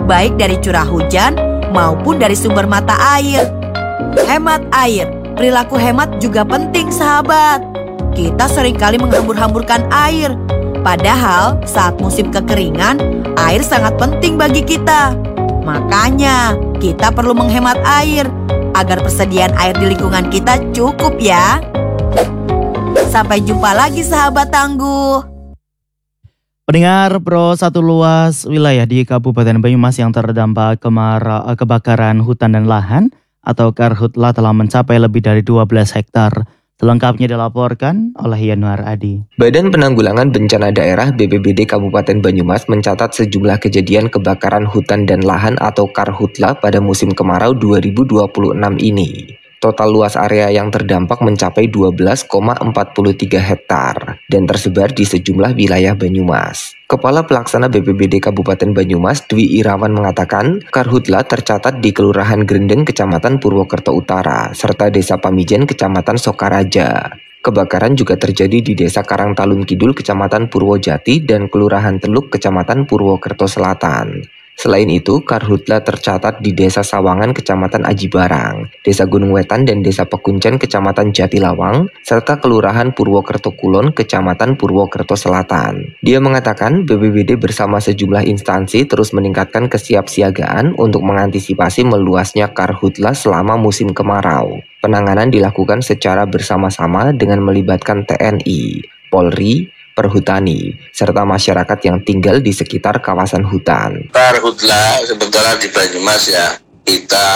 baik dari curah hujan maupun dari sumber mata air. Hemat air, perilaku hemat juga penting sahabat. Kita seringkali menghambur-hamburkan air. Padahal saat musim kekeringan, air sangat penting bagi kita. Makanya kita perlu menghemat air agar persediaan air di lingkungan kita cukup ya. Sampai jumpa lagi sahabat tangguh. Pendengar Pro 1 luas wilayah di Kabupaten Banyumas yang terdampak kebakaran hutan dan lahan atau Karhutla telah mencapai lebih dari 12 hektar. Selengkapnya dilaporkan oleh Yanuar Adi. Badan Penanggulangan Bencana Daerah BPBD Kabupaten Banyumas mencatat sejumlah kejadian kebakaran hutan dan lahan atau Karhutla pada musim kemarau 2026 ini. Total luas area yang terdampak mencapai 12,43 hektar dan tersebar di sejumlah wilayah Banyumas. Kepala Pelaksana BPBD Kabupaten Banyumas, Dwi Irawan mengatakan, Karhutla tercatat di Kelurahan Grendeng, Kecamatan Purwokerto Utara, serta Desa Pamijen, Kecamatan Sokaraja. Kebakaran juga terjadi di Desa Karangtalun Kidul, Kecamatan Purwojati, dan Kelurahan Teluk, Kecamatan Purwokerto Selatan. Selain itu, Karhutla tercatat di Desa Sawangan, Kecamatan Aji Barang, Desa Gunung Wetan dan Desa Pekuncen, Kecamatan Jatilawang, serta Kelurahan Purwokerto Kulon, Kecamatan Purwokerto Selatan. Dia mengatakan BPBD bersama sejumlah instansi terus meningkatkan kesiapsiagaan untuk mengantisipasi meluasnya Karhutla selama musim kemarau. Penanganan dilakukan secara bersama-sama dengan melibatkan TNI, Polri, Perhutani, serta masyarakat yang tinggal di sekitar kawasan hutan. Karhutla sementara di Banyumas ya, kita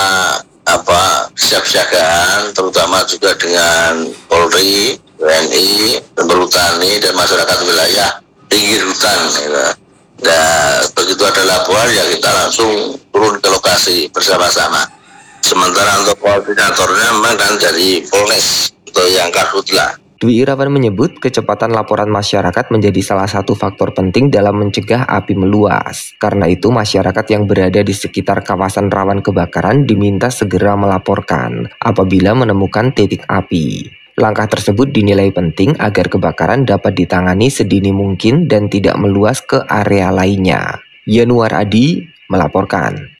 siap-siagaan, terutama juga dengan Polri, TNI, Perhutani, dan masyarakat wilayah pinggir hutan. Ya. Dan begitu ada laporan ya kita langsung turun ke lokasi bersama-sama. Sementara untuk koordinatornya memang kan dari Polres untuk yang Karhutla. Dwi Irawan menyebut kecepatan laporan masyarakat menjadi salah satu faktor penting dalam mencegah api meluas. Karena itu masyarakat yang berada di sekitar kawasan rawan kebakaran diminta segera melaporkan apabila menemukan titik api. Langkah tersebut dinilai penting agar kebakaran dapat ditangani sedini mungkin dan tidak meluas ke area lainnya. Yanuar Adi melaporkan.